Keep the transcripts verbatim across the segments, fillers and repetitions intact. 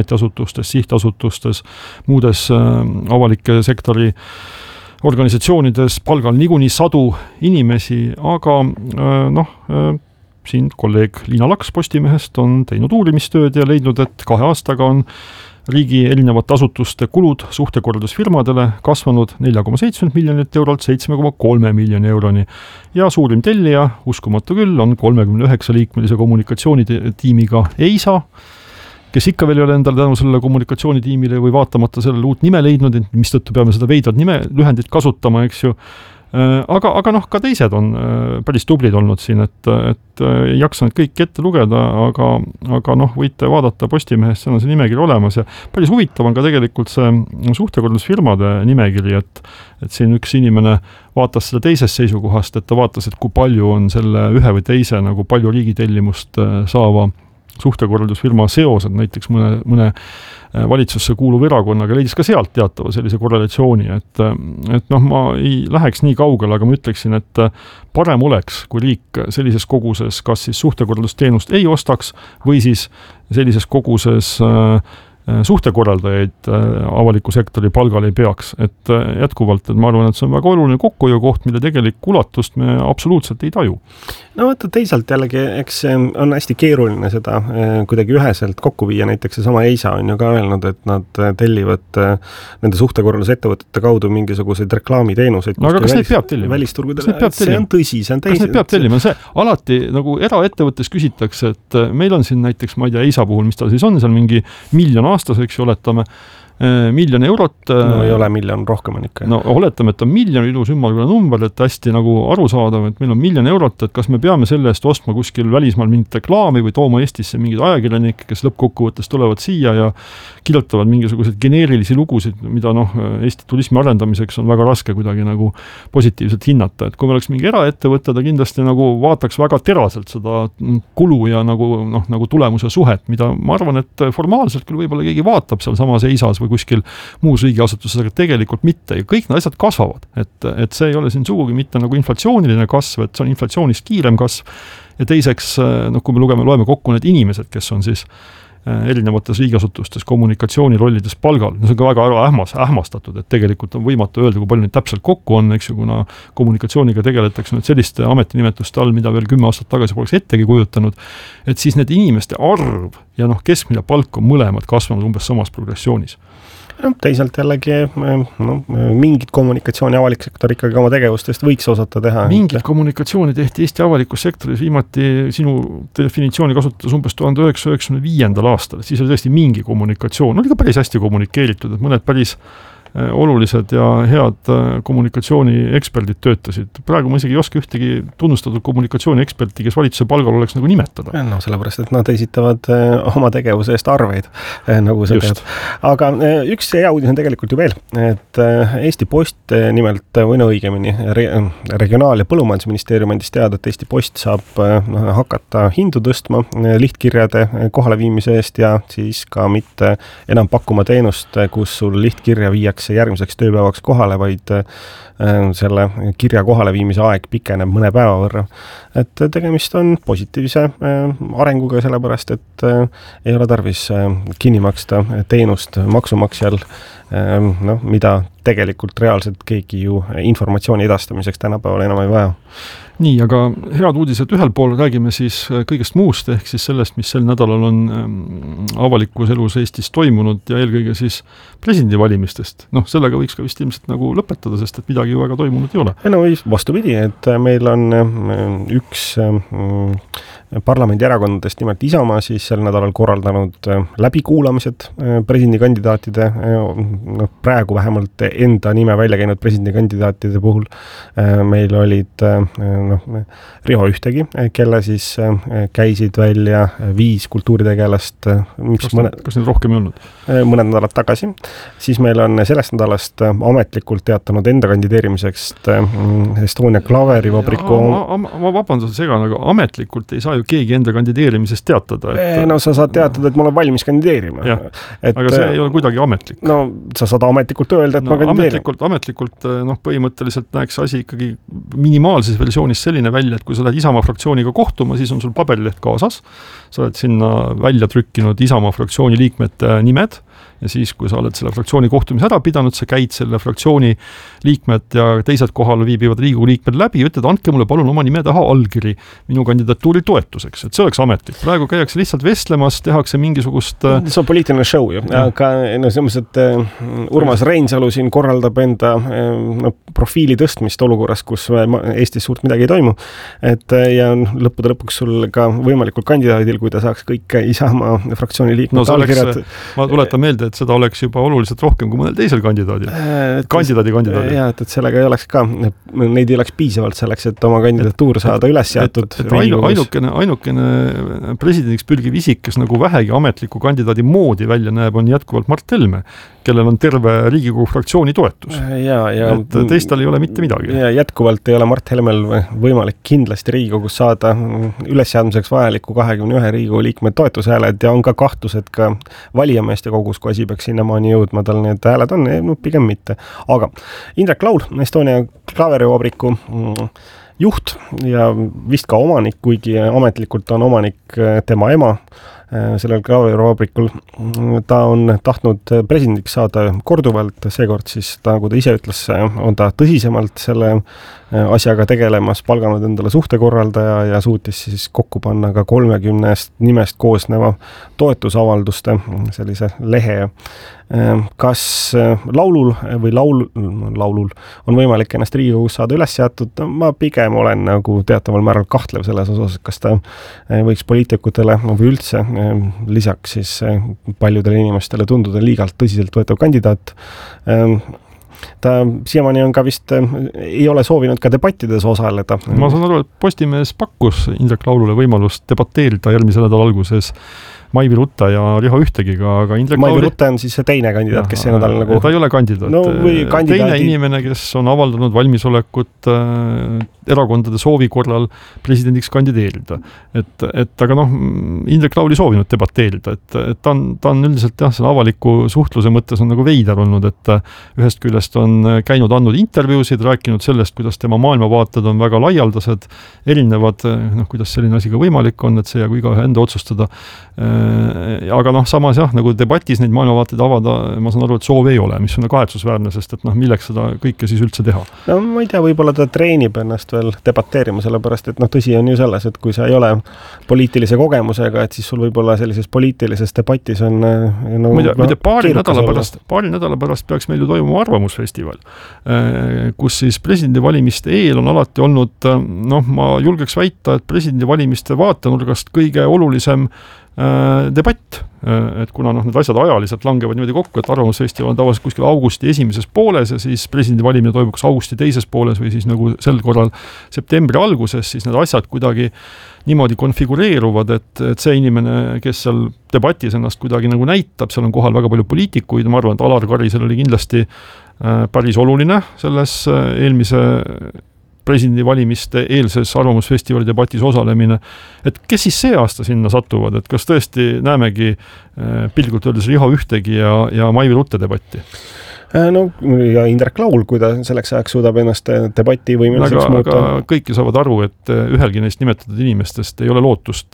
asutustes, sihtasutustes, muudes avalike sektori organisatsioonides palgal niikuinii sadu inimesi, aga noh, siin kolleeg Liina Laks Postimehest on teinud uurimistööd ja leidnud, et kahe aastaga on riigi erinevate asutuste kulud suhtekorraldusfirmadele kasvanud nelja koma seitse miljonit eurolt seitse koma kolm miljoni euroni. Ja suurim tellija, uskumatu küll, on kolmekümne üheksa liikmelise kommunikatsioonitiimiga EISA, kes ikka veel ei ole endale tänu sellele kommunikatsioonitiimile või vaatamata sellele uut nime leidnud, mis tõttu peame seda veidrat nime lühendit kasutama, eks ju. Aga, aga noh, ka teised on päris tublid olnud siin, et, et ei jaksa need kõik ette lugeda, aga, aga noh, võite vaadata Postimehest, see on see nimekiri olemas ja päris huvitav on ka tegelikult see suhtekorraldusfirmade nimekiri, et, et siin üks inimene vaatas seda teisest seisukohast, et ta vaatas, et kui palju on selle ühe või teise nagu palju riigitellimust saava suhtekorraldusfirma seosed näiteks mõne, mõne valitsusse kuuluv erakonnaga, leidis ka sealt teatava sellise korrelatsiooni, et, et noh, ma ei läheks nii kaugele, aga ma ütleksin, et parem oleks, kui riik sellises koguses kas siis suhtekorraldusteenust ei ostaks või siis sellises koguses suhtekorraldajaid avaliku sektori palgal ei peaks, et jätkuvalt, et ma arvan, et see on väga oluline kokkuhoiukoht, mille tegelik ulatust me absoluutselt ei taju. No vaata teisalt jällegi, eks on hästi keeruline seda kuidagi üheselt kokku viia, näiteks see sama EISA on ju ka öelnud, et nad tellivad nende suhtekorraldusettevõtete kaudu mingisuguseid reklaamiteenuseid. No aga kas neid peab tellima? Välisturgudele, see on tõsi, see on teised. Kas neid peab tellima? See alati nagu eraettevõttes küsitakse, et meil on siin näiteks, ma ei tea, EISA puhul, mis ta siis on, seal mingi miljon aastas, eks ju, oletame, miljon eurot. No ei ole miljon, rohkem on ikka. No oletame, et on miljon ilus ümmargune number, et hästi nagu arusaadav, et meil on miljon eurot, et kas me peame selle eest ostma kuskil välismaal mingit reklaami või tooma Eestisse mingid ajakirjanikke, kes lõppkokkuvõttes tulevad siia ja kirjutavad mingisuguseid geneerilisi lugusid, mida noh, Eesti turismi arendamiseks on väga raske kuidagi nagu positiivselt hinnata. Et kui me oleks mingi eraettevõte, ta kindlasti nagu vaataks väga teraselt seda kulu ja nagu, noh, nagu tulemuse suhet, mida ma arvan, et formaalselt küll võib-olla keegi vaatab seal samas EISAs või kuskil muus riigiasutuses, aga tegelikult mitte. Ja kõik need asjad kasvavad. Et, et see ei ole siin sugugi mitte nagu inflatsiooniline kasv, et see on inflatsioonist kiirem kasv. Ja teiseks, noh, kui me lugeme, loeme kokku need inimesed, kes on siis erinevates riigiasutustes kommunikatsioonirollides palgal. No see on ka väga ära ähmas, ähmastatud, et tegelikult on võimatu öelda, kui palju neid täpselt kokku on, eks ju, kuna kommunikatsiooniga tegeletakse nüüd selliste ametinimetuste all, mida veel kümme aastat tagasi poleks ettegi kujutanud, et siis need inimeste arv ja noh, keskmine palk on mõlemad kasvanud umbes samas progressioonis. No, teisalt jällegi no, mingid kommunikatsiooni avalik sektor ikkagi oma tegevustest võiks osata teha. Mingid kommunikatsiooni tehti Eesti avalikus sektoris viimati sinu definitsiooni kasutades umbes tuhande üheksasaja üheksakümne viiendal aastal. Siis oli tõesti mingi kommunikatsioon. Oli ka päris hästi kommunikeeritud, et mõned päris olulised ja head kommunikatsiooni eksperdid töötasid. Praegu ma isegi ei oska ühtegi tunnustatud kommunikatsiooni eksperti, kes valitsuse palgal oleks nagu nimetada. No sellepärast, et nad esitavad oma tegevuse eest arveid, nagu sa tead. Aga üks hea uudis on tegelikult ju veel, et Eesti Post nimelt, või no õigemini, Regionaal- ja Põllumajandusministeerium andis teada, et Eesti Post saab hakata hindu tõstma lihtkirjade kohaleviimise eest ja siis ka mitte enam pakkuma teenust, kus sul lihtkirja viiakse järgmiseks tööpäevaks kohale, vaid selle kirja kohaleviimise aeg pikeneb mõne päeva võrra. Et tegemist on positiivse arenguga sellepärast, et ei ole tarvis kinni maksta teenust maksumaksjal, no, mida tegelikult reaalselt keegi ju informatsiooni edastamiseks tänapäeval enam ei vaja. Nii, aga head uudised ühel pool räägime siis kõigest muust, ehk siis sellest, mis sel nädalal on avalikus elus Eestis toimunud ja eelkõige siis presidendivalimistest. Noh, sellega võiks ka vist ilmselt nagu lõpetada, sest et midagi ju väga toimunud ei ole. No vastupidi, et meil on üks parlamendierakondadest, nimelt Isamaa, siis sel nädalal korraldanud läbikuulamised presidendikandidaatide, no, praegu vähemalt enda nime välja käinud presidendikandidaatide puhul. Meil olid noh, Riho Ühtegi, kelle siis käisid välja viis kultuuritegelast. Kas, mõne, kas need rohkem ei olnud? Mõned nädalad tagasi. Siis meil on sellest nädalast ametlikult teatanud enda kandideerimiseks Estonia Klaverivabriku. Ma, ma, ma vabandan segan, aga ametlikult ei saa ju ju keegi enda kandideerimisest teatada. Et... No sa saad teatada, et ma olen valmis kandideerima. Et, aga see ei ole kuidagi ametlik. No sa saad ametlikult öelda, et no, ma kandideerin. Ametlikult, ametlikult noh, põhimõtteliselt näeks asi ikkagi minimaalses versioonis selline välja, et kui sa lähed Isamaa fraktsiooniga kohtuma, siis on sul paberileht kaasas, sa oled sinna välja trükkinud Isamaa fraktsiooni liikmete nimed ja siis, kui sa oled selle fraktsiooni kohtumise ära pidanud, sa käid selle fraktsiooni liikmed ja teised kohal viibivad Riigikogu liikmed läbi ja ütled, andke mulle palun oma nime taha allkiri minu kandidatuuri toetuseks, et see oleks ametlik. Praegu käiakse lihtsalt vestlemas, tehakse mingisugust... See on poliitiline show ju, aga no selles mõttes, et Urmas Reinsalu siin korraldab enda no, profiili tõstmist olukorras, kus Eestis suurt midagi ei toimu, et ja lõppude lõpuks sul ka võimalikult kandidaadil, kui ta saaks kõik Isamaa fraktsiooni liikmed no, allkirjad. Ma tuletan meelde, et seda oleks juba oluliselt rohkem kui mõnel teisel kandidaadil. Kandidaadi kandidaadi. Ja, et sellega ei oleks ka, neid ei oleks piisavalt selleks, et oma kandidatuur saada et, üles seatud. Et, et ainu, ainukene, ainukene presidendiks pürgiv isik, kes nagu vähegi ametliku kandidaadi moodi välja näeb, on jätkuvalt Mart Helme, kellel on terve Riigikogu fraktsiooni toetus. Ja, ja, et teistel ei ole mitte midagi. Ja jätkuvalt ei ole Mart Helmel võimalik kindlasti Riigikogus saada ülesseadmiseks vajaliku kahekümne ühe Riigikogu liikme toetushääled ja on ka kahtused ka valijameeste kogus, kui asi peaks sinnamaani jõudma, tal need hääled on, no pigem mitte. Aga Indrek Laul, Estonia klaaverivabriku juht ja vist ka omanik, kuigi ametlikult on omanik tema ema sellel klaaverivabrikul. Ta on tahtnud presidendiks saada korduvalt, seekord siis ta, nagu ta ise ütles, on ta tõsisemalt selle asjaga tegelemas, palganud endale suhtekorraldaja ja suutis siis kokku panna ka kolmekümnest nimest koosneva toetusavalduste sellise lehe. Kas laulul või laul, laulul on võimalik ennast Riigikogus saada üles seatud? Ma pigem olen nagu teataval määral kahtlev selles osas, kas ta võiks poliitikutele või üldse lisaks siis paljudele inimestele tunduda liigalt tõsiselt võetav kandidaat. Ta siiamaani on ka vist, ei ole soovinud ka debattides osaleda. Ma saan aru, et Postimees pakkus Indrek Laulule võimalust debateerida järgmise nädala alguses Maivi Rutte ja Riho Ühtegiga, aga Indrek Maivi Lauli... Rutte on siis see teine kandidaat, kes see nädal nagu... Ta ei ole kandidaat. No, kandidaadi... Teine inimene, kes on avaldanud valmisolekut äh, erakondade soovi korral presidendiks kandideerida. Et, et aga noh, Indrek Laul ei soovinud debateerida, et, et ta on, ta on üldiselt jah, selle avaliku suhtluse mõttes on nagu veider olnud, et ühest küljest on käinud andnud intervjuusid, rääkinud sellest, kuidas tema maailmavaated on väga laialdased, erinevad, noh, kuidas selline asi ka võimalik on, et see jäägu igaühe enda otsustada. Aga noh, samas jah, nagu debatis neid maailmavaateid avada, ma saan aru, et soov ei ole, mis on kahetsusväärne, sest et noh, milleks seda kõike siis üldse teha? No ma ei tea, võib-olla ta treenib ennast veel debateerima, sellepärast et noh, tõsi on ju selles, et kui sa ei ole poliitilise kogemusega, et siis sul võib-olla sellises poliitilises debatis on no, ma ei tea, ma ei tea, paari nädala pärast, paari nädala pärast peaks meil ju toimuma arvamusfestival, kus siis presidendivalimiste eel on alati olnud, noh, ma julgeks väita, et presidendivalimiste vaatenurgast kõige olulisem debatt, et kuna noh, need asjad ajaliselt langevad niimoodi kokku, et arvamusfestival on tavaliselt kuskil augusti esimeses pooles ja siis presidendi valimine toimub kas augusti teises pooles või siis nagu sel korral septembri alguses, siis need asjad kuidagi niimoodi konfigureeruvad, et, et see inimene, kes seal debatis ennast kuidagi nagu näitab, seal on kohal väga palju poliitikuid, ma arvan, et Alar Karisel oli kindlasti päris oluline selles eelmise presidendivalimiste eelses arvamusfestivali debatis osalemine, et kes siis see aasta sinna satuvad, et kas tõesti näemegi pilgult öeldes Riho Ühtegi ja, ja Maivi Rutte debatti? No ja Indrek Laul, kui ta selleks ajaks suudab ennast debati võimeliseks muuta. Aga kõiki saavad aru, et ühelgi neist nimetatud inimestest ei ole lootust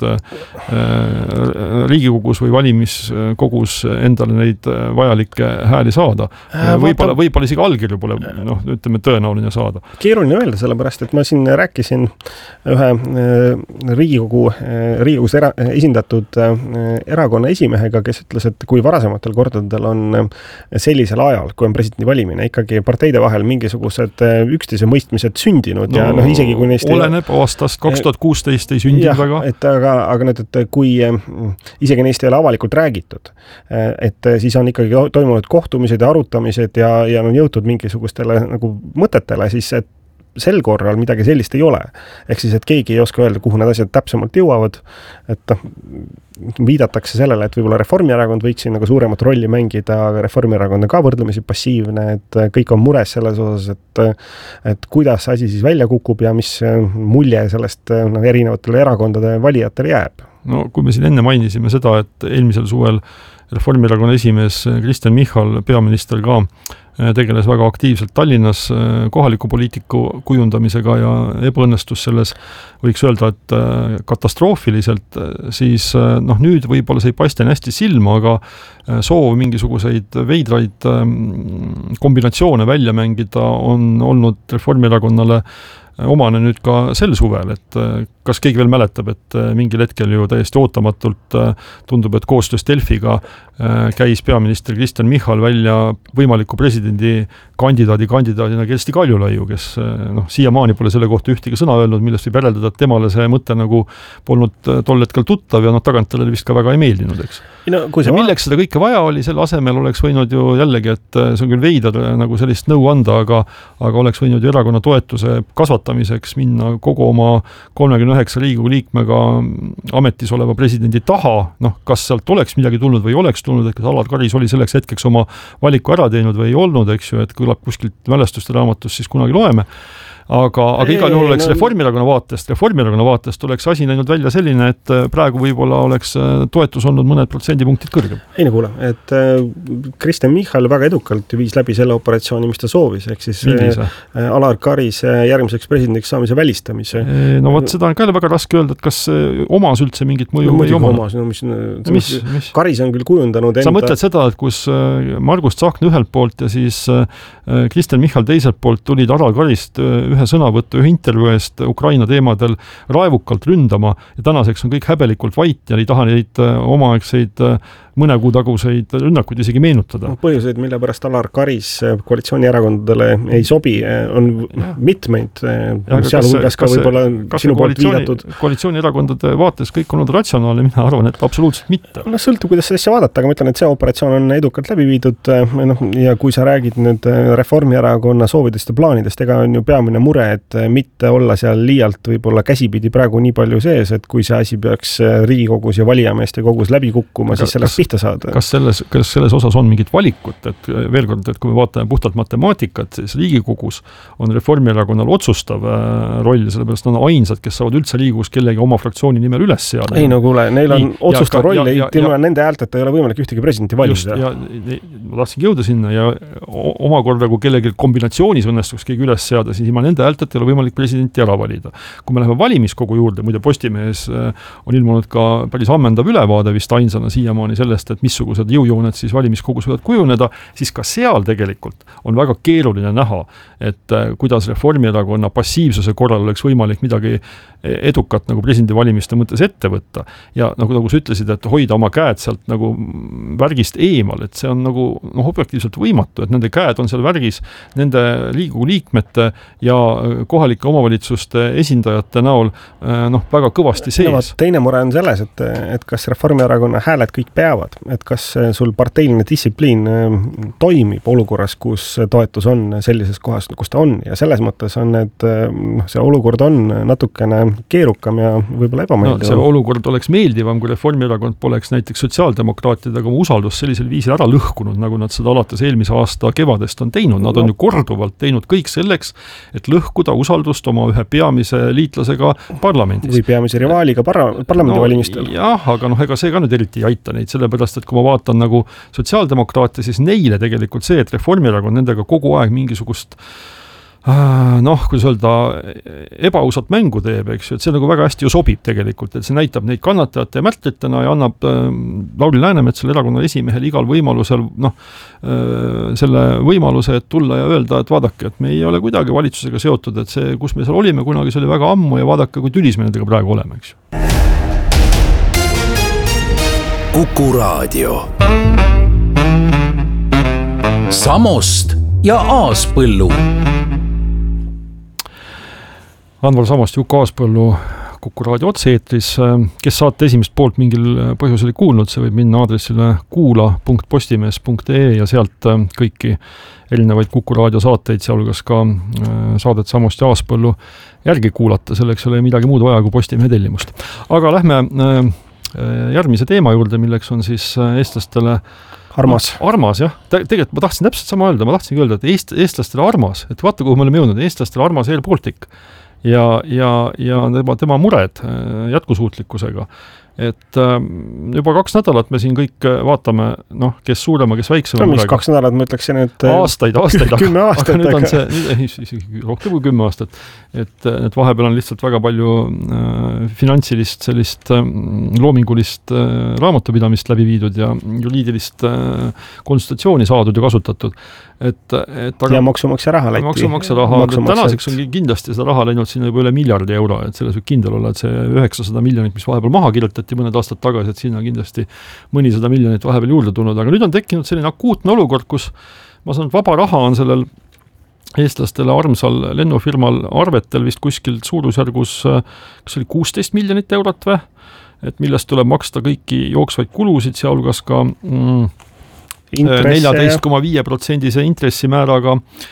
Riigikogus või valimiskogus endale neid vajalikke hääli saada. Võib-olla, võib-olla isegi allkirju pole, noh, ütleme, tõenäoline saada. Keeruline öelda, sellepärast, et ma siin rääkisin ühe Riigikogu, Riigikogus era, esindatud erakonna esimehega, kes ütles, et kui varasematel kordadel on sellisel ajal, kui on presidendi valimine, ikkagi parteide vahel mingisugused üksteise mõistmised sündinud no, ja noh, isegi kui neist oleneb ei... aastast kaks tuhat kuusteist ei sündinud jah, väga. Et aga, aga nüüd, et kui isegi neist ei ole avalikult räägitud, et siis on ikkagi toimunud kohtumised ja arutamised ja, ja on jõutud mingisugustele nagu mõtetele, siis et sel korral midagi sellist ei ole. Ehk siis, et keegi ei oska öelda, kuhu need asjad täpsemalt jõuavad, et viidatakse sellele, et võib-olla Reformierakond võiks siin nagu suuremat rolli mängida, aga Reformierakond on ka võrdlemisi passiivne, et kõik on mures selles osas, et, et kuidas asi siis välja kukub ja mis mulje sellest no, erinevatele erakondade valijatele jääb. No kui me siin enne mainisime seda, et eelmisel suvel Reformierakonna esimees Kristen Michal, peaminister ka, tegeles väga aktiivselt Tallinnas kohaliku poliitiku kujundamisega ja ebaõnnestus selles, võiks öelda, et katastroofiliselt, siis noh, nüüd võib-olla see ei paista hästi silma, aga soov mingisuguseid veidraid kombinatsioone välja mängida on olnud Reformierakonnale omane nüüd ka sel suvel, et kas keegi veel mäletab, et mingil hetkel ju täiesti ootamatult tundub, et koostöös Delfiga käis peaminister Kristen Michal välja võimaliku presidendi kandidaadi kandidaadina Kersti Kaljulaiu, kes noh, siiamaani pole selle kohta ühtegi sõna öelnud, millest võib järeldada, et temale see mõte nagu polnud tol hetkel tuttav ja noh, tagantele vist ka väga ei meeldinud, eks. No, kui ja milleks seda kõike vaja oli, selle asemel oleks võinud ju jällegi, et see on küll veidar nagu sellist nõu anda, aga, aga oleks võinud ju erakonna toetuse kasvatamiseks minna kogu oma kolmekümne üheksa Riigikogu liikmega ametis oleva presidendi taha, noh, kas sealt oleks midagi tulnud või oleks tulnud, et kas Alar Karis oli selleks hetkeks oma valiku ära teinud või ei olnud, eks ju, et kõlab kuskilt mälestuste raamatust, siis kunagi loeme. Aga, aga igal juhul oleks no, Reformierakonna vaatest, Reformierakonna vaatest oleks asi näinud välja selline, et praegu võib-olla oleks toetus olnud mõned protsendipunktid kõrgem. Ei no kuule, et Kristen Michal väga edukalt viis läbi selle operatsiooni, mis ta soovis, ehk siis Millise? Alar Karis järgmiseks presidendiks saamise välistamise. No vot, seda on ka väga raske öelda, et kas omas üldse mingit mõju no, või oma. Omas, no, mis, mis, mis? Karis on küll kujundanud enda... Sa mõtled seda, et kus Margus Tsahkna ühelt poolt ja siis Kristen Michal teiselt poolt tulid Alar Karist ühe sõnavõttu, ühe intervjuu eest Ukraina teemadel raevukalt ründama ja tänaseks on kõik häbelikult vait ja ei taha neid omaaegseid mõne kuu taguseid rünnakuid isegi meenutada. No, põhjuseid, mille pärast Alar Karis koalitsioonierakondadele ei sobi, on ja. mitmeid, sealhulgas ka võib-olla sinu poolt viidatud. Koalitsioonierakondade vaates kõik on olnud ratsionaalne, mina arvan, et absoluutselt mitte. No sõltub, kuidas seda asja vaadata, aga ma ütlen, et see operatsioon on edukalt läbi viidud no, ja kui sa räägid nüüd Reformierakonna soovidest ja plaanidest, ega on ju peamine mure, et mitte olla seal liialt võib-olla käsipidi praegu nii palju sees, et kui see asi peaks Riigikogus ja valijameeste kogus läbi kukkuma, aga siis sellest pihta saada. Kas selles, kas selles osas on mingit valikut, et veel kord, et kui me vaatame puhtalt matemaatikat, siis Riigikogus on Reformierakonnal otsustav roll, sellepärast on ainsad, kes saavad üldse Riigikogus kellegi oma fraktsiooni nimel üles seada. Ei no kuule, neil on nii, otsustav roll, ei, ja, nende häälteta ei ole võimalik ühtegi presidenti valida. Ja, ma tahtsingi jõuda sinna ja omakorda, kui kellegi kombinatsioonis õnnestuks keegi üles seada, siis ilma nende häälteta ei ole võimalik presidenti ära valida. Kui me läheme valimiskogu juurde, muide Postimehes on ilmunud ka päris ammendav ülevaade vist ainsana siiamaani sellest, et missugused jõujooned siis valimiskogus võivad kujuneda, siis ka seal tegelikult on väga keeruline näha, et kuidas Reformierakonna passiivsuse korral oleks võimalik midagi edukat nagu presidendivalimiste mõttes ette võtta. Ja nagu, nagu sa ütlesid, et hoida oma käed sealt nagu värgist eemal, et see on nagu no, objektiivselt võimatu, et nende käed on seal värgis nende Riigikogu liikmete ja kohalike omavalitsuste esindajate näol noh, väga kõvasti sees. No, teine mure on selles, et, et kas Reformierakonna hääled kõik peavad, et kas sul parteiline distsipliin toimib olukorras, kus toetus on sellises kohas, kus ta on ja selles mõttes on, et noh, see olukord on natukene keerukam ja võib-olla ebameeldiv. No, see olukord oleks meeldivam, kui Reformierakond poleks näiteks sotsiaaldemokraatidega oma usaldust sellisel viisil ära lõhkunud, nagu nad seda alates eelmise aasta kevadest on teinud. Nad on no. ju korduvalt teinud kõik selleks, et lõhkuda usaldust oma ühe peamise liitlasega parlamendis. Või peamise rivaaliga parla- parlamendivalimistel. No, jah, aga noh, ega see ka nüüd eriti ei aita neid, sellepärast, et kui ma vaatan nagu sotsiaaldemokraate, siis neile tegelikult see, et Reformierakond nendega kogu aeg mingisugust noh, kuidas öelda, ebaausat mängu teeb, eks ju, et see nagu väga hästi ju sobib tegelikult, et see näitab neid kannatajate ja märtritena ja annab äh, Lauri Läänemetsale erakonna esimehel igal võimalusel noh, äh, selle võimaluse, et tulla ja öelda, et vaadake, et me ei ole kuidagi valitsusega seotud, et see, kus me seal olime kunagi, see oli väga ammu ja vaadake, kui tülis me nendega praegu oleme, eks ju. Kuku Raadio. Samost ja Aaspõllu. Anvar Samost, Juku Aaspõllu Kuku raadio otse-eetris. Kes saate esimest poolt mingil põhjusel ei kuulnud, see võib minna aadressile kuula punkt postimees punkt ee ja sealt kõiki erinevaid Kuku raadio saateid, sealhulgas ka saadet Samost ja Aaspõllu järgi kuulata, selleks ei ole midagi muud vaja kui Postimehe tellimust. Aga lähme järgmise teema juurde, milleks on siis eestlastele armas. No, armas, jah. Tegelikult ma tahtsin täpselt sama öelda, ma tahtsingi öelda, et eest, eestlastele armas, et vaata, kuhu me oleme jõudnud, eestlastele armas Air Baltic ja, ja, ja tema, tema mured jätkusuutlikkusega. Et juba kaks nädalat me siin kõik vaatame, noh, kes suurema, kes väiksema no, mis kaks nädalat, ma ütleksin, et aastaid, aastaid, kümme aastat, aga nüüd on see, nüüd, rohkem kui kümme aastat, et, et vahepeal on lihtsalt väga palju äh, finantsilist, sellist äh, loomingulist äh, raamatupidamist läbi viidud ja juriidilist äh, konsultatsiooni saadud ja kasutatud. Et, et aga, ja maksumaksja raha läti. Maksumaksja raha, tänaseks on kindlasti seda raha läinud sinna juba üle miljardi euro, et selles võib kindel olla, et see üheksasada miljonit, mis vahepeal maha kirjutati mõned aastad tagasi, et sinna kindlasti mõnisada miljonit vahepeal juurde tulnud, aga nüüd on tekkinud selline akuutne olukord, kus ma saan, et vaba raha on sellel eestlastele armsal lennufirmal arvetel vist kuskil suurusjärgus, kas oli kuusteist miljonit eurot või, et millest tuleb maksta kõiki jooksvaid kulusid, sealhulgas ka mm, neljateist koma viis protsendise intressimääraga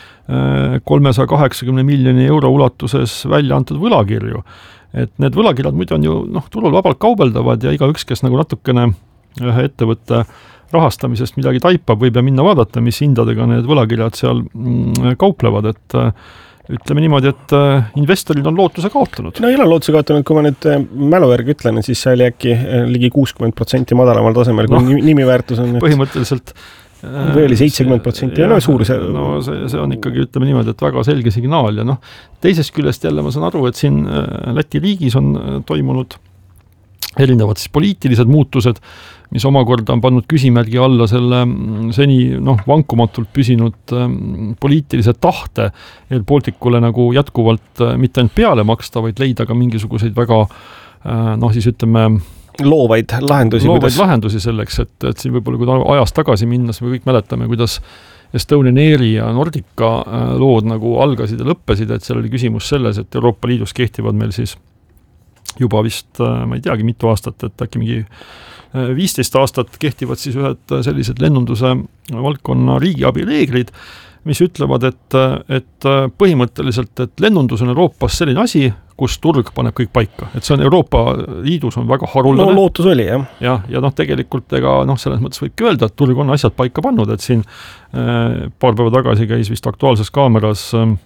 kolmesaja kaheksakümne miljoni euro ulatuses välja antud võlakirju. Et need võlakirjad muidu on ju noh, turul vabalt kaubeldavad ja igaüks, kes nagu natukene ühe ettevõtte rahastamisest midagi taipab, võib ja minna vaadata, mis hindadega need võlakirjad seal kauplevad, et ütleme niimoodi, et investorid on lootuse kaotanud. No ei ole lootuse kaotanud, kui ma nüüd mälu järgi ütlen, siis see oli äkki ligi kuuskümmend protsenti madalamal tasemel, kui no, nimiväärtus on. Põhimõtteliselt või oli seitsekümmend protsenti ja no suur see. No see, see on ikkagi, ütleme niimoodi, et väga selge signaal ja noh, teisest küljest jälle ma saan aru, et siin Läti riigis on toimunud erinevad siis poliitilised muutused, mis omakorda on pannud küsimärgi alla selle seni noh, vankumatult püsinud poliitilise tahte Air Balticule nagu jätkuvalt mitte ainult peale maksta, vaid leida ka mingisuguseid väga noh, siis ütleme loovaid lahendusi. Loovaid kuidas... lahendusi selleks, et, et siin võib-olla kui ajas tagasi minnes me kõik mäletame, kuidas Estonian Airi ja Nordica lood nagu algasid ja lõppesid, et seal oli küsimus selles, et Euroopa Liidus kehtivad meil siis juba vist, ma ei teagi, mitu aastat, et äkki mingi viisteist aastat kehtivad siis ühed sellised lennunduse valdkonna riigiabi reeglid, mis ütlevad, et, et põhimõtteliselt, et lennundus on Euroopas selline asi, kus turg paneb kõik paika. Et see on Euroopa Liidus on väga haruldane. No lootus oli, jah. Ja, ja noh, tegelikult ega noh, selles mõttes võibki öelda, et turg on asjad paika pannud, et siin äh, paar päeva tagasi käis vist Aktuaalses kaameras äh,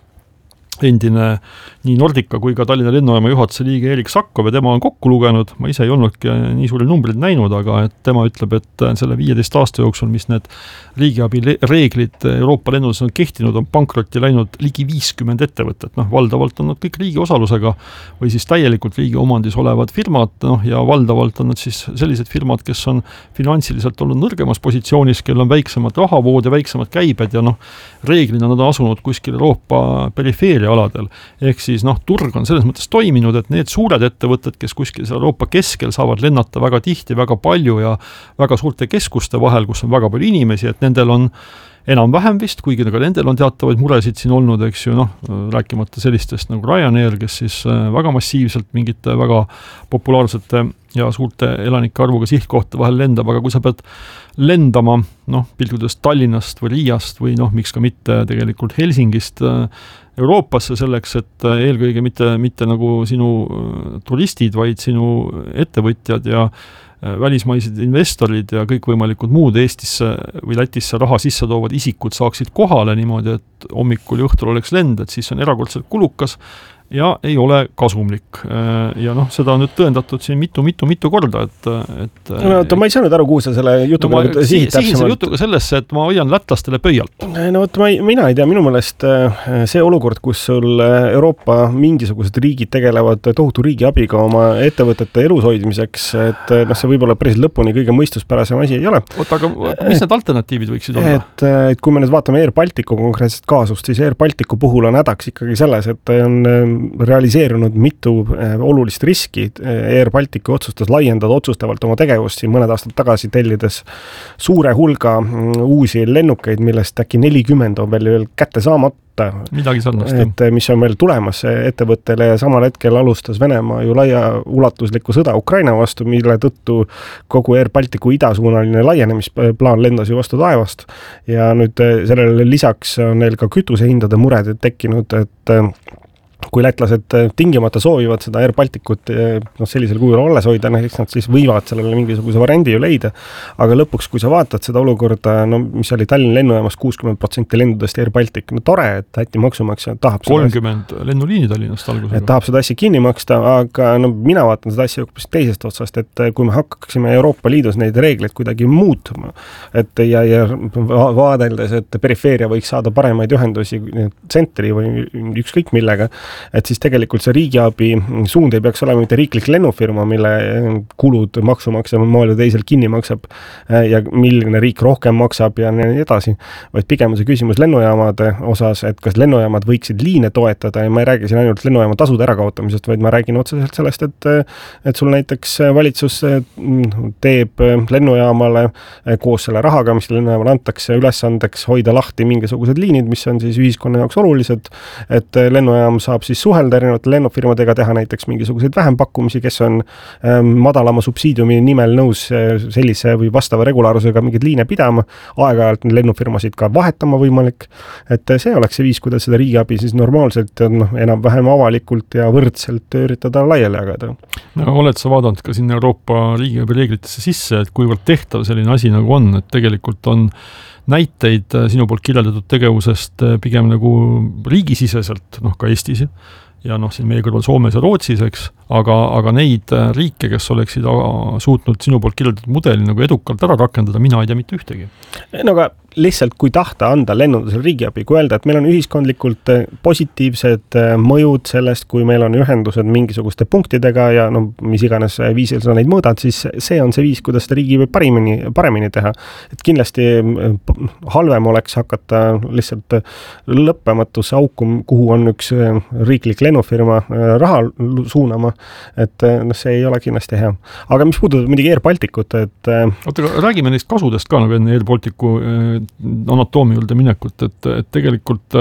endine nii Nordica kui ka Tallinna lennujaama juhatuse liige Erik Sakkov ja tema on kokku lugenud, ma ise ei olnudki nii suuri numbrid näinud, aga et tema ütleb, et selle viieteist aasta jooksul, mis need riigiabi reeglid Euroopa lennunduses on kehtinud, on pankrotti läinud ligi viiskümmend ettevõtet, noh valdavalt on nad kõik riigi osalusega või siis täielikult riigi omandis olevad firmad, noh ja valdavalt on nad siis sellised firmad, kes on finantsiliselt olnud nõrgemas positsioonis, kel on väiksemad rahavood ja väiksemad käibed ja noh, reeglina nad on asunud kuskil Euroopa perifeeria aladel. Ehk siis noh, turg on selles mõttes toiminud, et need suured ettevõtted, kes kuskil Euroopa keskel saavad lennata väga tihti, väga palju ja väga suurte keskuste vahel, kus on väga palju inimesi, et nendel on enam-vähem vist, kuigi ka nendel on teatavaid muresid siin olnud, eks ju, noh, rääkimata sellistest nagu Ryanair, kes siis väga massiivselt mingite väga populaarsete ja suurte elanike arvuga sihtkohta vahel lendab, aga kui sa pead lendama, noh, pildudes Tallinnast või Riiast või noh, miks ka mitte tegelikult Helsingist Euroopasse selleks, et eelkõige mitte, mitte nagu sinu turistid, vaid sinu ettevõtjad ja välismaised investorid ja kõikvõimalikud muud Eestisse või Lätisse raha sisse toovad isikud saaksid kohale niimoodi, et hommikul ja õhtul oleks lend, et siis on erakordselt kulukas ja ei ole kasumlik. Ja noh, seda on nüüd tõendatud siin mitu-mitu-mitu korda, et... et no, oota, ma ei saanud aru, kuhu sa selle jutuga no, sihid täpsemalt. Sihin jutuga sellesse, et ma hoian lätlastele pöialt. No oota, ma ei, mina ei tea, minu meelest see olukord, kus sul Euroopa mingisugused riigid tegelevad tohutu riigiabiga oma ettevõtete elus hoidmiseks, et noh, see võib olla päris lõpuni kõige mõistuspärasem asi ei ole. Oota, aga mis need alternatiivid võiksid olla? Et, et kui me nüüd vaatame Air Balticu konkreetset kaasust, siis Air Balticu puhul on hädaks ikkagi selles, et on realiseerunud mitu äh, olulist riski. Air Balticu otsustas laiendada otsustavalt oma tegevust siin mõned aastad tagasi tellides suure hulga mm, uusi lennukeid, millest äkki nelikümmend on veel, veel kätte saamata kohta. Midagi sarnast. Et mis on meil tulemas ettevõttele ja samal hetkel alustas Venemaa ju laia ulatuslikku sõda Ukraina vastu, mille tõttu kogu Air Balticu idasuunaline laienemisplaan lendas ju vastu taevast. Ja nüüd sellele lisaks on neil ka kütusehindade mured tekkinud, et kui lätlased tingimata soovivad seda Air Balticut no, sellisel kujul alles hoida, näiteks nad siis võivad sellele mingisuguse variandi ju leida, aga lõpuks, kui sa vaatad seda olukorda, no mis oli Tallinna lennujaamas kuuskümmend protsenti lendudest Air Baltic, no tore, et Läti maksumaksja tahab kolmkümmend lennuliini Tallinnast algusega. tahab seda asja kinni maksta, aga no mina vaatan seda asja hoopis teisest otsast, et kui me hakkaksime Euroopa Liidus neid reegleid kuidagi muutma, et ja, ja vaadeldes, et perifeeria võiks saada paremaid ühendusi tsentri või ükskõik millega, et siis tegelikult see riigiabi suund ei peaks olema mitte riiklik lennufirma, mille kulud maksumaksja maal ja teisel kinni maksab ja milline riik rohkem maksab ja nii edasi, vaid pigem on see küsimus lennujaamade osas, et kas lennujaamad võiksid liine toetada ja ma ei räägi siin ainult lennujaama tasude ärakaotamisest, vaid ma räägin otseselt sellest, et, et sul näiteks valitsus teeb lennujaamale koos selle rahaga, mis lennujaamale antakse ülesandeks hoida lahti mingisugused liinid, mis on siis ühiskonna jaoks olulised, et lennujaam saab siis suhelda erinevate lennufirmadega, teha näiteks mingisuguseid vähempakkumisi, kes on ähm, madalama subsiidiumi nimel nõus sellise või vastava regulaarusega mingeid liine pidama, aeg-ajalt lennufirmasid ka vahetama võimalik, et see oleks see viis, kuidas seda riigiabi siis normaalselt no, enam-vähem avalikult ja võrdselt üritada laiali jagada. No, oled sa vaadanud ka siin Euroopa riigiabi reeglitesse sisse, et kuivõrd tehtav selline asi nagu on, et tegelikult on näiteid sinu poolt kirjeldatud tegevusest pigem nagu riigisiseselt, noh ka Eestis ja noh, siin meie kõrval Soomes ja Rootsis, eks, aga, aga neid riike, kes oleksid suutnud sinu poolt kirjeldatud mudeli nagu edukalt ära rakendada, mina ei tea mitte ühtegi. No aga lihtsalt kui tahta anda lennundusel riigiabi, kui öelda, et meil on ühiskondlikult positiivsed mõjud sellest, kui meil on ühendused mingisuguste punktidega ja no, mis iganes viisil sa neid mõõdad, siis see on see viis, kuidas seda riigiabi parimini, paremini teha. Et kindlasti halvem oleks hakata lihtsalt lõppematusse auku, kuhu on üks riiklik lennufirma raha suunama, et no, see ei ole kindlasti hea. Aga mis puudutab midagi Air Balticut, et Oota, räägime neist kasudest ka nagu enne Air Balticu anatoomi juurde minekut, et, et tegelikult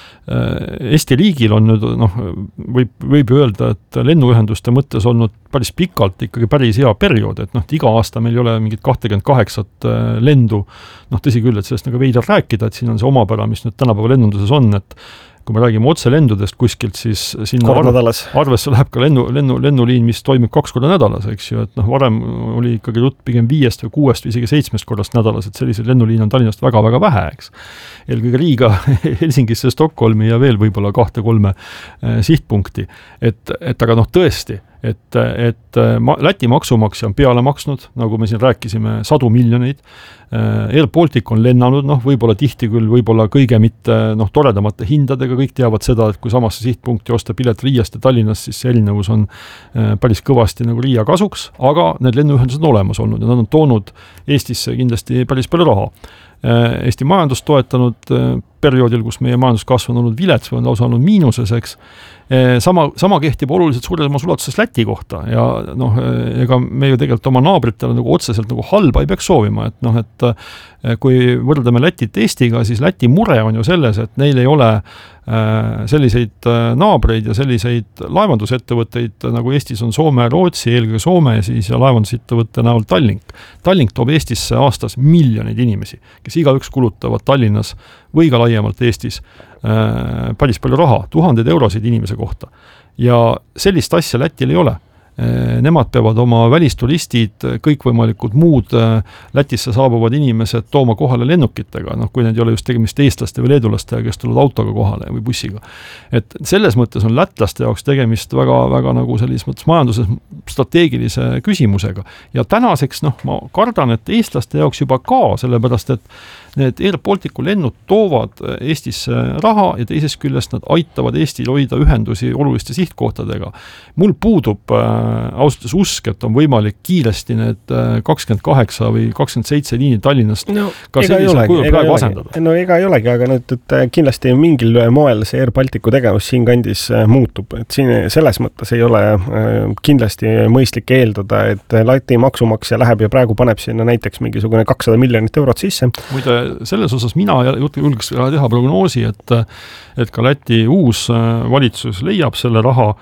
Eesti riigil on nüüd, noh, võib, võib öelda, et lennuühenduste mõttes olnud päris pikalt ikkagi päris hea periood, et noh, iga aasta meil ei ole mingit kakskümmend kaheksa lendu, noh, tõsi küll, et sellest nagu veidral rääkida, et siin on see omapära, mis nüüd tänapäeva lennunduses on, et kui me räägime otse lendudest kuskilt, siis sinna arv, arvesse läheb ka lennu, lennu, lennuliin, mis toimib kaks korda nädalas, eks ju, et noh, varem oli ikkagi jutt pigem viiest või kuuest või isegi seitsmest korrast nädalas, et sellised lennuliin on Tallinnast väga-väga vähe, eks. Eelkõige Riiga, Helsingisse, Stockholmi ja veel võib-olla kahte-kolme eh, sihtpunkti. Et, et aga noh, tõesti, et, et ma, Läti maksumaksja on peale maksnud, nagu me siin rääkisime, sadu miljoneid. Air Baltic on lennanud, noh, võib-olla tihti küll, võib-olla kõige mitte noh, toredamate hindadega, kõik teavad seda, et kui samasse sihtpunkti osta pilet Riiast ja Tallinnast, siis see erinevus on päris kõvasti nagu Riia kasuks, aga need lennuühendused on olemas olnud ja nad on toonud Eestisse kindlasti päris palju raha. Eesti majandust toetanud perioodil, kus meie majanduskasv on olnud vilets või on lausa olnud miinuses, eks. Sama, sama kehtib oluliselt suuremas ulatuses Läti kohta ja noh, ega me ju tegelikult oma naabritele nagu otseselt nagu halba ei peaks soovima, et noh, et kui võrdleme Lätit Eestiga, siis Läti mure on ju selles, et neil ei ole selliseid naabreid ja selliseid laevandusettevõtteid, nagu Eestis on Soome, Rootsi, eelkõige Soome siis ja laevandusettevõtte näol Tallink. Tallink toob Eestisse aastas miljoneid inimesi, kes igaüks kulutavad Tallinnas või ka laiemalt Eestis äh, päris palju raha, tuhandeid eurosid inimese kohta. Ja sellist asja Lätil ei ole. Nemad peavad oma välisturistid, kõikvõimalikud muud Lätisse saabuvad inimesed tooma kohale lennukitega, noh, kui need ei ole just tegemist eestlaste või leedulastega, kes tulevad autoga kohale või bussiga. Et selles mõttes on lätlaste jaoks tegemist väga, väga nagu sellises mõttes majanduses strateegilise küsimusega. Ja tänaseks, noh, ma kardan, et eestlaste jaoks juba ka, sellepärast, et need Air Balticu lennud toovad Eestisse raha ja teisest küljest nad aitavad Eestil hoida ühendusi oluliste sihtkohtadega. Mul puudub ausalt usk, et on võimalik kiiresti need kakskümmend kaheksa või kakskümmend seitse liini Tallinnast no, ka sellisel kujul praegu asendada. No ega ei olegi, aga nüüd, et kindlasti mingil moel see Air Balticu tegevus siin kandis muutub. Et siin selles mõttes ei ole kindlasti mõistlik eeldada, et Läti maksumaksja läheb ja praegu paneb sinna näiteks mingisugune kakssada miljonit eurot sisse. Muide, selles osas mina julgeks teha prognoosi, et, et ka Läti uus valitsus leiab selle raha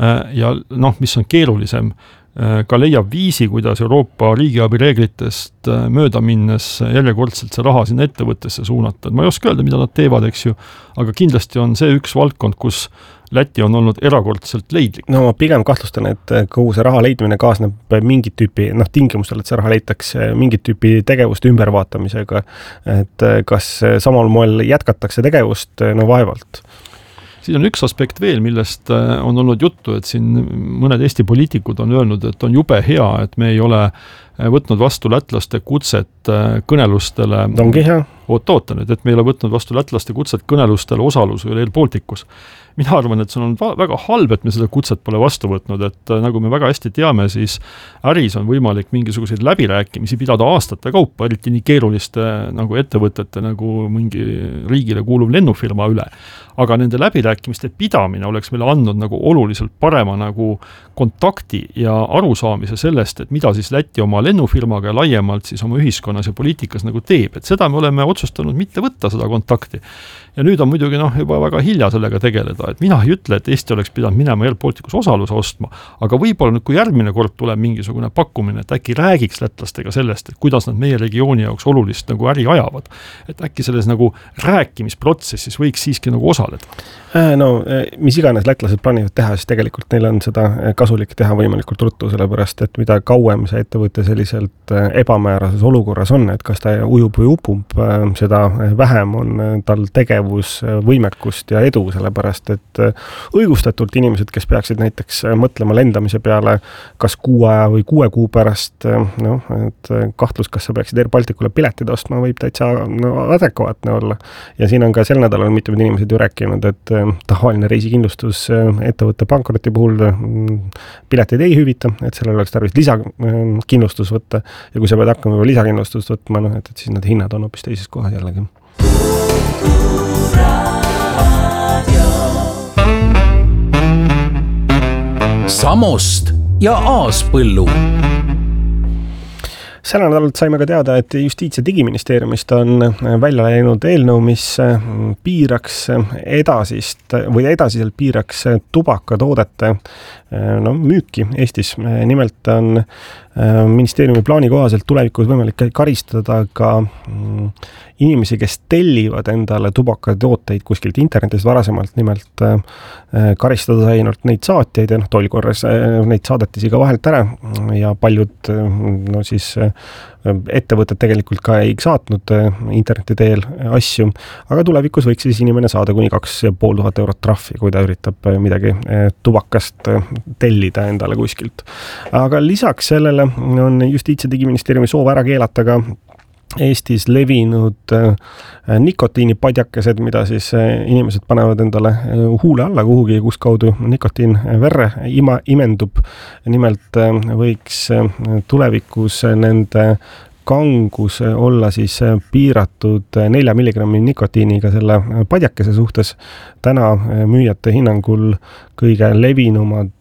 ja noh, mis on keerulisem, ka leiab viisi, kuidas Euroopa riigiabi reeglitest mööda minnes järjekordselt see raha sinna ettevõttesse suunata. Ma ei oska öelda, mida nad teevad, eks ju, aga kindlasti on see üks valdkond, kus Läti on olnud erakordselt leidlik. No ma pigem kahtlustan, et kogu see raha leidmine kaasneb mingit tüüpi, noh tingimustel, et see raha leitakse mingit tüüpi tegevuste ümbervaatamisega, et kas samal moel jätkatakse tegevust, no vaevalt. Siin on üks aspekt veel, millest on olnud juttu, et siin mõned Eesti poliitikud on öelnud, et on jube hea, et me ei ole võtnud vastu lätlaste kutset kõnelustele. Ongi hea. Oot, oota nüüd, et me ei ole võtnud vastu lätlaste kutset kõnelustele osaluse Air Balticus. Mina arvan, et see on väga halb, et me seda kutset pole vastu võtnud, et nagu me väga hästi teame, siis äris on võimalik mingisuguseid läbirääkimisi pidada aastate kaupa, eriti nii keeruliste nagu ettevõtete nagu mingi riigile kuuluv lennufirma üle. Aga nende läbirääkimiste pidamine oleks meile andnud nagu oluliselt parema nagu kontakti ja arusaamise sellest, et mida siis Läti oma lennufirmaga ja laiemalt siis oma ühiskonnas ja poliitikas nagu teeb. Et seda me oleme otsustanud mitte võtta seda kontakti. Ja nüüd on muidugi noh, juba väga hilja sellega tegeleda, et mina ei ütle, et Eesti oleks pidanud minema Air Balticus osaluse ostma, aga võib-olla nüüd, kui järgmine kord tuleb mingisugune pakkumine, et äkki räägiks lätlastega sellest, et kuidas nad meie regiooni jaoks olulist nagu äri ajavad. Et äkki selles nagu rääkimisprotsessis võiks siiski nagu osaleda. No, mis iganes lätlased plaanivad teha, siis tegelikult neil on seda kasulik teha võimalikult ruttu, sellepärast, et mida kauem see ettevõte selliselt ebamäärases olukorras on, et kas ta ujub või upub, seda vähem on tal tegevus, võimekust ja edu, sellepärast, et õigustatult inimesed, kes peaksid näiteks mõtlema lendamise peale kas kuu aja või kuue kuu pärast, noh, et kahtlus, kas sa peaksid Air Balticule piletid ostma, võib täitsa no, adekvaatne olla. Ja siin on ka sel nädalal mitmed inimesed ju rääkinud, et tavaline reisikindlustus ettevõtte pankroti puhul piletid ei hüvita, et sellel oleks tarvis lisakindlustus võtta ja kui sa pead hakkama juba lisakindlustust võtma, noh, et, et siis need hinnad on hoopis teises kohas jällegi. Samost ja Aaspõllu. Selle nädalalt saime ka teada, et Justiits- ja Digiministeeriumist on välja läinud eelnõu, mis piiraks edasist või edasiselt piiraks tubakatoodete no, müüki Eestis. Nimelt on ministeeriumi plaani kohaselt tulevikus võimalik karistada ka inimesi, kes tellivad endale tubakatooteid kuskilt internetist varasemalt, nimelt karistada sai ainult neid saatjaid ja noh, tol korras neid saadetisi ka vahelt ära ja paljud no siis ettevõtted tegelikult ka ei saatnud interneti teel asju, aga tulevikus võiks siis inimene saada kuni kaks ja pool tuhat eurot trahvi, kui ta üritab midagi tubakast tellida endale kuskilt. Aga lisaks sellele on Justiits- ja Digiministeeriumi soov ära keelata ka Eestis levinud nikotiinipadjakesed, mida siis inimesed panevad endale huule alla kuhugi, kus kaudu nikotiin verre ima, imendub. Nimelt võiks tulevikus nende kangus olla siis piiratud nelja milligrammi nikotiiniga selle padjakese suhtes. Täna müüjate hinnangul kõige levinumad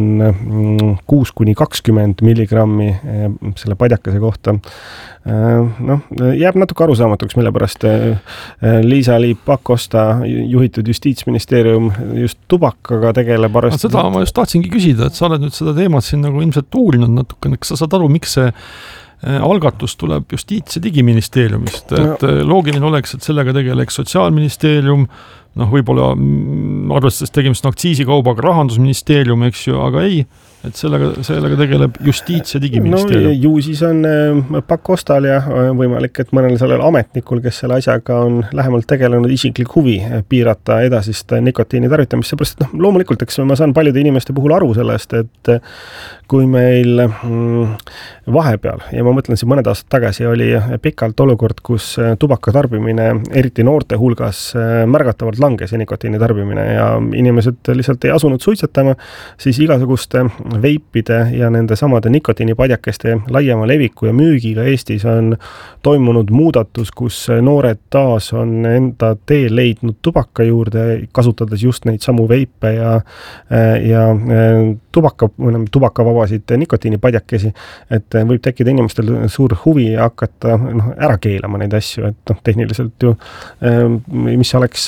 on kuus kuni kakskümmend milligrammi selle padjakese kohta. Noh, jääb natuke arusaamatuks, mille pärast Liisa-Lee Pakosta juhitud Justiitsministeerium just tubakaga tegeleb. Seda ma just tahtsingi küsida, et sa oled nüüd seda teemat siin nagu ilmselt uurinud natuke, kas sa saad aru, miks see algatus tuleb Justiits- ja Digiministeeriumist, et no. Loogiline oleks, et sellega tegeleks Sotsiaalministeerium, noh, võib-olla arvestades tegemist aktsiisikaubaga Rahandusministeerium, eks ju, aga ei, et sellega, sellega tegeleb Justiits- ja Digiministeerium. No ju siis on Pakostal ja võimalik, et mõnel sellel ametnikul, kes selle asjaga on lähemalt tegelenud isiklik huvi piirata edasist nikotiini tarvitamist, seepärast, et noh, loomulikult, eks ma saan paljude inimeste puhul aru sellest, et kui meil vahepeal, ja ma mõtlen siin mõned aastad tagasi, oli pikalt olukord, kus tubaka tarbimine, eriti noorte hulgas, märgatavalt langes ja nikotiini tarbimine ja inimesed lihtsalt ei asunud suitsetama, siis igasuguste veipide ja nende samade nikotiinipadjakeste laiema leviku ja müügiga Eestis on toimunud muudatus, kus noored taas on enda tee leidnud tubaka juurde, kasutades just neid samu veipe ja, ja tubaka, tubakavabasid nikotiinipadjakesi, et võib tekkida inimestel suur huvi hakata noh, ära keelama neid asju, et noh, tehniliselt ju, mis oleks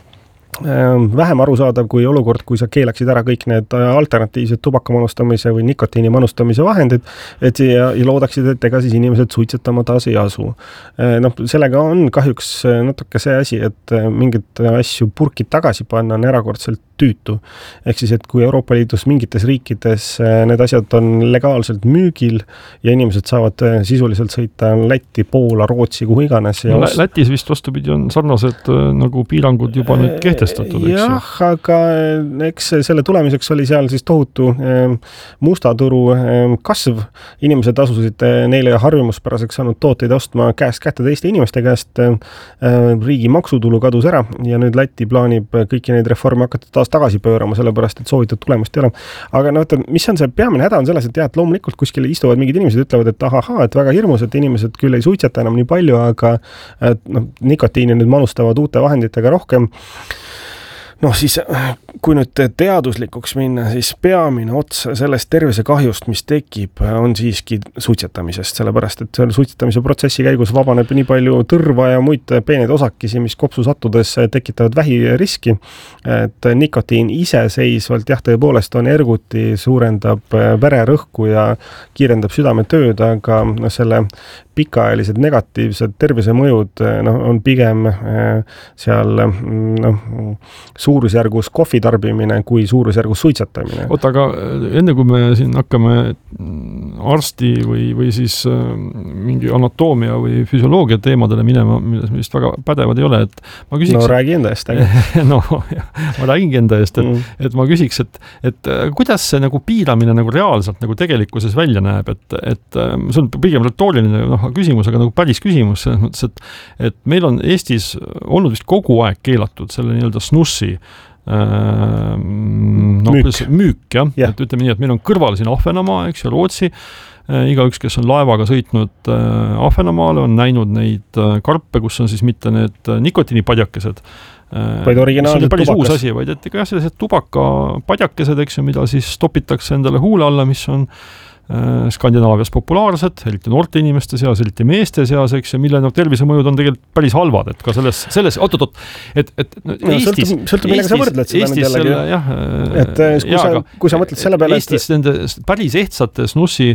vähem arusaadav kui olukord, kui sa keelaksid ära kõik need alternatiivsed tubaka manustamise või nikotiini manustamise vahendid, et ja, ja loodaksid, et ega siis inimesed suitsetama taas ei asu. Noh, sellega on kahjuks natuke see asi, et mingid asju purkid tagasi panna on erakordselt tüütu. Ehk siis, et kui Euroopa Liidus mingites riikides need asjad on legaalselt müügil ja inimesed saavad sisuliselt sõita Lätti, Poola, Rootsi, kuhu iganes. No, Lätis vist vastupidi on sarnased nagu piirangud juba nüüd kehtestatud, eks ju? Jah, aga eks selle tulemiseks oli seal siis tohutu mustaturu kasv. Inimesed asusid neile harjumuspäraseks saanud tooteid ostma käest kätte teiste inimeste käest. Riigi maksutulu kadus ära ja nüüd Läti plaanib kõiki neid reforme hakata taas tagasi pöörama, sellepärast, et soovitud tulemust ei ole. Aga no, mis on see peamine häda on selles, et jah, et loomulikult kuskil istuvad mingid inimesed ütlevad, et ahaha, et väga hirmus, et inimesed küll ei suitseta enam nii palju, aga et, no, nikotiini nüüd manustavad uute vahenditega rohkem. Noh, siis kui nüüd teaduslikuks minna, siis peamine ots sellest tervisekahjust, mis tekib, on siiski suitsetamisest, sellepärast, et selle suitsetamise protsessi käigus vabaneb nii palju tõrva ja muid peeneid osakesi, mis kopsu sattudes tekitavad vähiriski, et nikotiin iseseisvalt, jah, tõepoolest on erguti, suurendab vererõhku ja kiirendab südametööd, aga selle pikaajalised negatiivsed tervisemõjud no, on pigem seal no, suurusjärgus kohvi tarbimine kui suurusjärgus suitsetamine. Oota, aga enne kui me siin hakkame arsti või, või siis mingi anatoomia või füsioloogia teemadele minema, milles me vist väga pädevad ei ole, et ma küsiks... No räägi enda eest, aga... no, ma räägingi enda eest, et, mm. et ma küsiks, et, et kuidas see nagu piiramine nagu reaalselt nagu tegelikkuses välja näeb, et, et see on pigem retooriline noh, küsimus, aga nagu päris küsimus selles mõttes, et, et meil on Eestis olnud vist kogu aeg keelatud selle nii-öelda snussi äh, no, müük, müük jah, yeah. Et ütleme nii, et meil on kõrval siin Ahvenamaa, eks ju, Rootsi, äh, igaüks, kes on laevaga sõitnud äh, Ahvenamaale, on näinud neid äh, karpe, kus on siis mitte need äh, nikotiinipadjakesed, vaid originaalsed päris tubakas. Uus asi, vaid et jah, sellised tubakapadjakesed, eks ju, mida siis topitakse endale huule alla, mis on Skandinaavias populaarsed, eriti noorte inimeste seas, eriti meeste seas, eks, ja mille no, tervisemõjud on tegelikult päris halvad, et ka selles, selles oot, oot, oot, et, et no, Eestis... Sõltub, sõltub millega sa võrdled seda Eestis jällegi. Selle, jah, et kui, jah, sa, kui sa mõtled selle peale, Eestis et... nende päris ehtsate snussi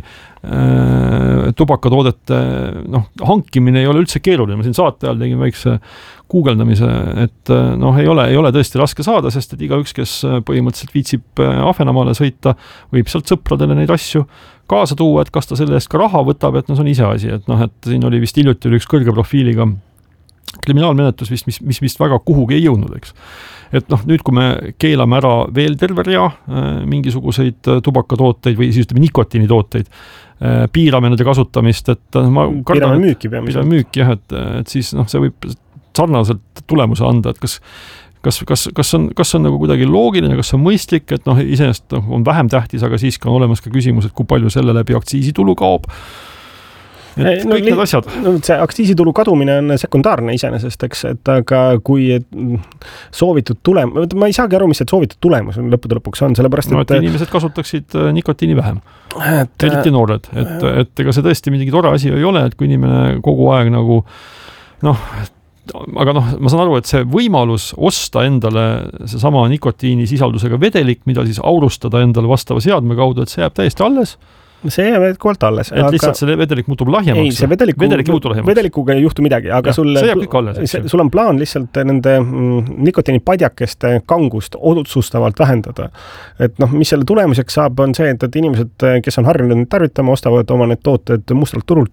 äh, tubakatoodete noh, hankimine ei ole üldse keeruline. Ma siin saate ajal tegin väikse guugeldamise, et noh, ei ole, ei ole tõesti raske saada, sest et igaüks, kes põhimõtteliselt viitsib Ahvenamaale sõita, võib sealt sõpradele neid asju kaasa tuua, et kas ta selle eest ka raha võtab, et no see on ise asi, et noh, et siin oli vist hiljuti oli üks kõrge profiiliga kriminaalmenetlus vist, mis, mis vist väga kuhugi ei jõudnud, eks. Et noh, nüüd kui me keelame ära veel terve rea äh, mingisuguseid tubakatooteid või siis ütleme nikotiinitooteid, äh, piirame nende kasutamist, et ma kardan, piirame müüki peamiselt. Piirame müüki, jah, et, et siis noh, see võib sarnaselt tulemuse anda, et kas Kas, kas, kas, on, kas on nagu kuidagi loogiline, kas on mõistlik, et noh, iseenesest on vähem tähtis, aga siiski on olemas ka küsimus, et kui palju selle läbi aktsiisitulu kaob. Et ei, no, kõik need asjad. No, see aktsiisitulu kadumine on sekundaarne iseenesest, eks, et aga kui soovitud tulemus, ma ei saagi aru, mis see soovitud tulemus on lõppude lõpuks on, sellepärast, no, et... et inimesed kasutaksid nikotiini vähem. Et, eriti noored, et, et ega see tõesti midagi tore asi ei ole, et kui inimene kogu aeg nagu noh, aga noh, ma saan aru, et see võimalus osta endale see sama nikotiini sisaldusega vedelik, mida siis aurustada endale vastava seadme kaudu, et see jääb täiesti alles. See jääb jätkuvalt alles. Et aga... lihtsalt see vedelik muutub lahjemaks. Ei, see vedeliku, vedelik muutub lahjemaks. Vedelikuga ei juhtu midagi, aga ja, sul, see jääb kõik alles. See, sul on plaan lihtsalt nende nikotiinipadjakeste kangust otsustavalt vähendada. Et noh, mis selle tulemuseks saab, on see, et, et inimesed, kes on harjunud tarvitama, ostavad oma need tooted mustalt turult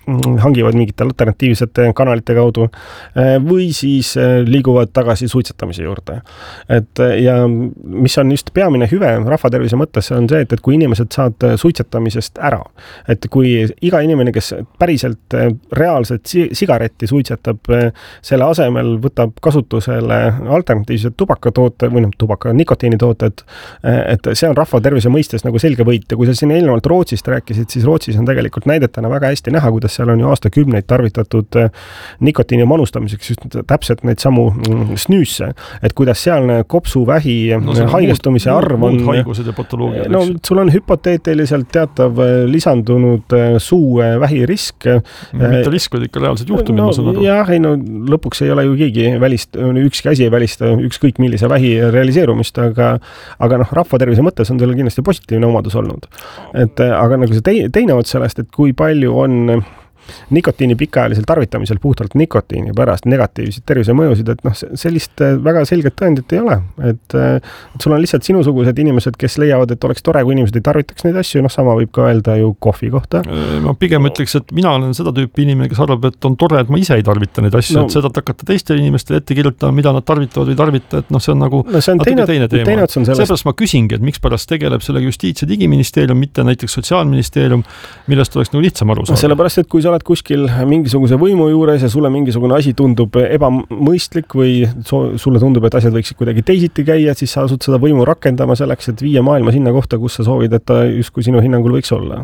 hangivad mingite alternatiivsete kanalite kaudu või siis liiguvad tagasi suitsetamise juurde. Et ja mis on just peamine hüve rahvatervise mõttes, on see, et, et kui inimesed saad suitsetamisest ära, et kui iga inimene, kes päriselt reaalset sigaretti suitsetab, selle asemel võtab kasutusele alternatiivsed tubakatoote või noh, tubaka nikotiinitooted, et see on rahvatervise mõistes nagu selge võit. Ja kui sa siin eelnevalt Rootsist rääkisid, siis Rootsis on tegelikult näidetena väga hästi näha, kuidas seal on ju aastakümneid tarvitatud nikotiini manustamiseks just täpselt neid samu snüüsse, et kuidas sealne kopsuvähi no, haigestumise muud, arv on muud haigused ja patoloogiad. No sul on hüpoteetiliselt teatav lisandunud suu vähirisk. Mitte risk, vaid ikka reaalsed juhtumid, no, ma saan aru. Jah, ei no lõpuks ei ole ju keegi välist, ükski asi ei välista ükskõik millise vähi realiseerumist, aga, aga noh, rahvatervise mõttes on sellel kindlasti positiivne omadus olnud. Et, aga nagu see teine ots sellest, et kui palju on nikotiini pikaajalisel tarvitamisel puhtalt nikotiini pärast negatiivseid tervisemõjusid, et noh, sellist väga selget tõendit ei ole. Et, et sul on lihtsalt sinusugused inimesed, kes leiavad, et oleks tore, kui inimesed ei tarvitaks neid asju, noh sama võib ka öelda ju kohvi kohta. Ma pigem ütleks, et mina olen seda tüüpi inimene, kes arvab, et on tore, et ma ise ei tarvita neid asju, no, et seda hakata teistele inimestele ette kirjutama, mida nad tarvitavad või tarvita, et noh, see on nagu no, see on teine, teine teema. Seepärast ma küsingi, et miks pärast tegeleb sellega Justiits- ja Digiministeerium, mitte näiteks Sotsiaalministeerium, millest oleks nagu lihtsam aru saada. Sellepärast, et kui sa oled kuskil mingisuguse võimu juures ja sulle mingisugune asi tundub ebamõistlik või sulle tundub, et asjad võiksid kuidagi teisiti käia, siis sa asud seda võimu rakendama selleks, et viia maailma sinna kohta, kus sa soovid, et ta justkui sinu hinnangul võiks olla.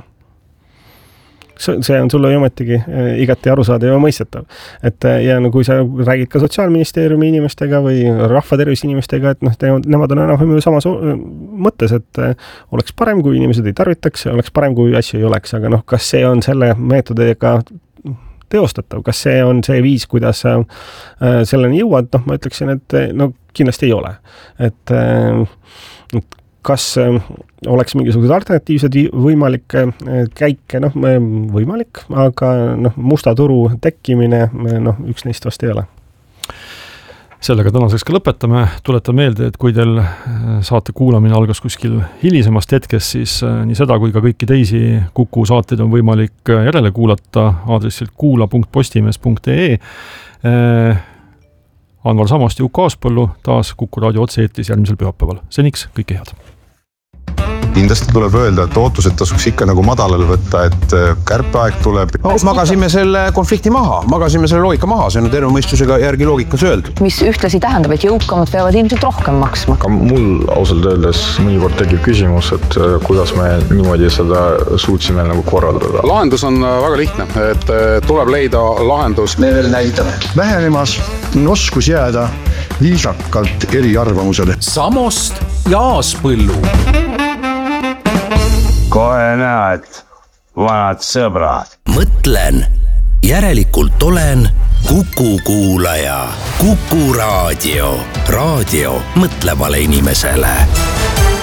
See on sulle ju ometigi igati arusaada ja mõistetav. Et ja no, kui sa räägid ka Sotsiaalministeeriumi inimestega või rahvatervise inimestega, et noh, nemad on enam samas mõttes, et oleks parem, kui inimesed ei tarvitaks, oleks parem, kui asju ei oleks, aga noh, kas see on selle meetodiga teostatav, kas see on see viis, kuidas sa selleni jõuad, noh, ma ütleksin, et no kindlasti ei ole. Et, et kas oleks mingisugused alternatiivsed võimalik käike, noh, võimalik, aga noh, musta turu tekkimine, noh, üks neist vast ei ole. Sellega tänaseks ka lõpetame. Tuletan meelde, et kui teil saate kuulamine algas kuskil hilisemast hetkest, siis nii seda kui ka kõiki teisi Kuku saateid on võimalik järele kuulata aadressilt kuula punkt postimees punkt ee. Anvar Samost ja Uku Aaspõllu taas Kuku raadio otse-eetris järgmisel pühapäeval. Seniks kõike head. Kindlasti tuleb öelda, et ootused tasuks ikka nagu madalal võtta, et kärpeaeg tuleb. No, magasime selle konflikti maha, magasime selle loogika maha, see on terve mõistusega järgi loogikas öeldud. Mis ühtlasi tähendab, et jõukamad peavad ilmselt rohkem maksma. Ka mul ausalt öeldes mõnikord tekib küsimus, et kuidas me niimoodi seda suutsime nagu korraldada. Lahendus on väga lihtne, et tuleb leida lahendus. Me veel näitame. Vähenemas on oskus jääda viisakalt eri arvamusele. Samost ja Aaspõllu. Kohe näed, vanad sõbrad. Mõtlen, järelikult olen Kuku kuulaja. Kuku raadio. Raadio mõtlevale inimesele.